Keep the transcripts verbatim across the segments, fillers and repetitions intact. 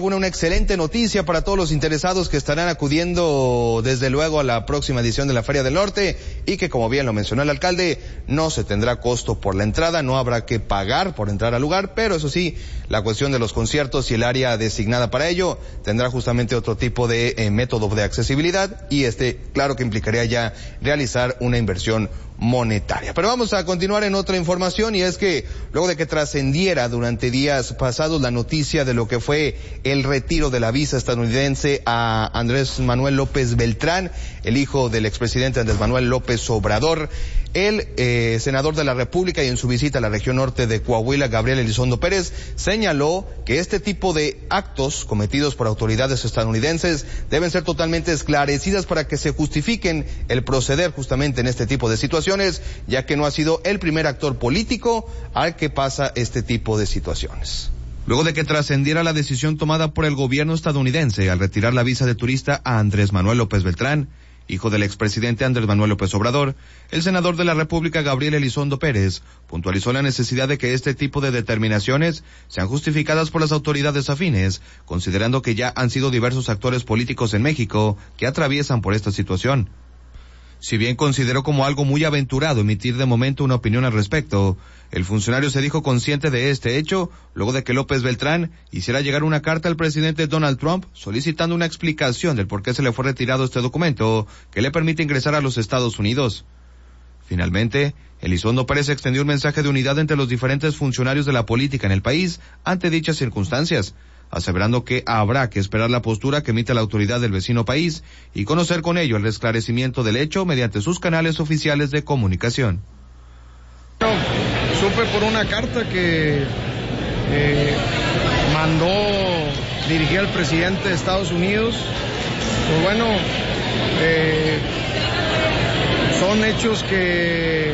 alguna una excelente noticia para todos los interesados que estarán acudiendo desde luego a la próxima edición de la Feria del Norte y que, como bien lo mencionó el alcalde, no se tendrá costo por la entrada, no habrá que pagar por entrar al lugar, pero eso sí, la cuestión de los conciertos y el área designada para ello tendrá justamente otro tipo de eh, método de accesibilidad y este, claro que implicaría ya realizar una inversión monetaria. Pero vamos a continuar en otra información y es que luego de que trascendiera durante días pasados la noticia de lo que fue el retiro de la visa estadounidense a Andrés Manuel López Beltrán, el hijo del expresidente Andrés Manuel López Obrador, el eh, senador de la República y en su visita a la región norte de Coahuila, Gabriel Elizondo Pérez, señaló que este tipo de actos cometidos por autoridades estadounidenses deben ser totalmente esclarecidas para que se justifiquen el proceder justamente en este tipo de situaciones, ya que no ha sido el primer actor político al que pasa este tipo de situaciones. Luego de que trascendiera la decisión tomada por el gobierno estadounidense al retirar la visa de turista a Andrés Manuel López Beltrán, hijo del expresidente Andrés Manuel López Obrador, el senador de la República Gabriel Elizondo Pérez puntualizó la necesidad de que este tipo de determinaciones sean justificadas por las autoridades afines, considerando que ya han sido diversos actores políticos en México que atraviesan por esta situación. Si bien consideró como algo muy aventurado emitir de momento una opinión al respecto, el funcionario se dijo consciente de este hecho luego de que López Beltrán hiciera llegar una carta al presidente Donald Trump solicitando una explicación del por qué se le fue retirado este documento que le permite ingresar a los Estados Unidos. Finalmente, Elizondo Pérez extendió un mensaje de unidad entre los diferentes funcionarios de la política en el país ante dichas circunstancias, aseverando que habrá que esperar la postura que emite la autoridad del vecino país y conocer con ello el esclarecimiento del hecho mediante sus canales oficiales de comunicación. Bueno, supe por una carta que eh, mandó dirigir al presidente de Estados Unidos. Pues bueno, eh, son hechos que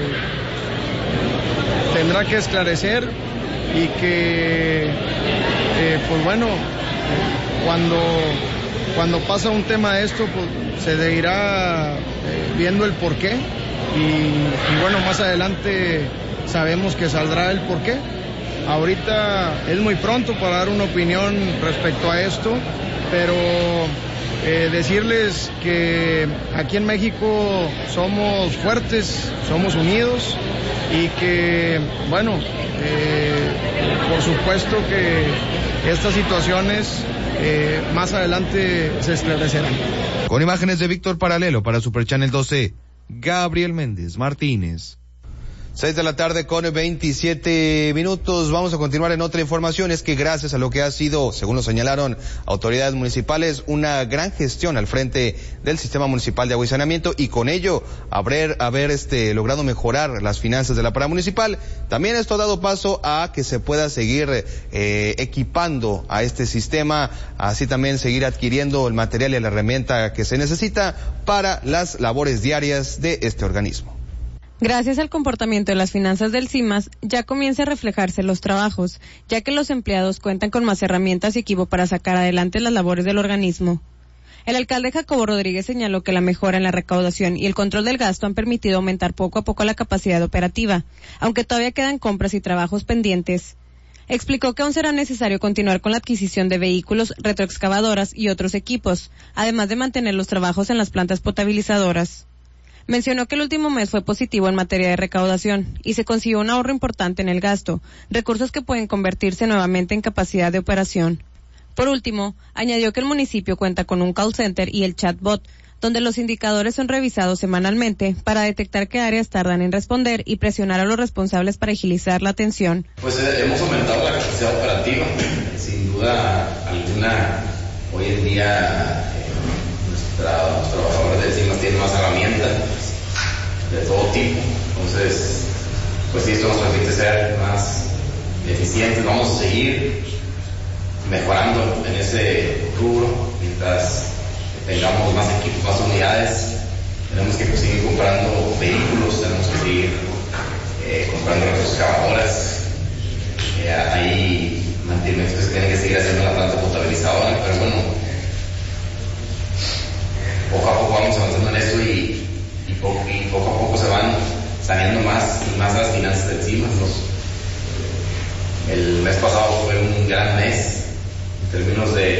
tendrá que esclarecer y que Eh, pues bueno, cuando, cuando pasa un tema de esto, pues se irá eh, viendo el porqué y, y bueno, más adelante sabemos que saldrá el porqué. Ahorita es muy pronto para dar una opinión respecto a esto, pero eh, decirles que aquí en México somos fuertes, somos unidos y que, bueno, eh, por supuesto que estas situaciones eh, más adelante se esclarecerán. Con imágenes de Víctor Paralelo para Super Channel doce, Gabriel Méndez Martínez. Seis de la tarde con veintisiete minutos. Vamos a continuar en otra información. Es que gracias a lo que ha sido, según lo señalaron autoridades municipales, una gran gestión al frente del sistema municipal de agua y saneamiento y con ello haber, haber este, logrado mejorar las finanzas de la paramunicipal. También esto ha dado paso a que se pueda seguir eh, equipando a este sistema, así también seguir adquiriendo el material y la herramienta que se necesita para las labores diarias de este organismo. Gracias al comportamiento de las finanzas del CIMAS, ya comienza a reflejarse los trabajos, ya que los empleados cuentan con más herramientas y equipo para sacar adelante las labores del organismo. El alcalde Jacobo Rodríguez señaló que la mejora en la recaudación y el control del gasto han permitido aumentar poco a poco la capacidad operativa, aunque todavía quedan compras y trabajos pendientes. Explicó que aún será necesario continuar con la adquisición de vehículos, retroexcavadoras y otros equipos, además de mantener los trabajos en las plantas potabilizadoras. Mencionó que el último mes fue positivo en materia de recaudación y se consiguió un ahorro importante en el gasto, recursos que pueden convertirse nuevamente en capacidad de operación. Por último, añadió que el municipio cuenta con un call center y el chatbot, donde los indicadores son revisados semanalmente para detectar qué áreas tardan en responder y presionar a los responsables para agilizar la atención. Pues eh, hemos aumentado la capacidad operativa, sin duda alguna. Hoy en día eh, nuestra, los trabajadores del CIMAS tienen más herramientas de todo tipo, entonces pues sí, esto nos permite ser más eficientes. Vamos a seguir mejorando en ese rubro mientras tengamos más equipos, más unidades. Tenemos que seguir comprando vehículos, tenemos que seguir eh, comprando retroexcavadoras. Eh, hay mantenimientos que se tienen que seguir haciendo en la planta potabilizadora.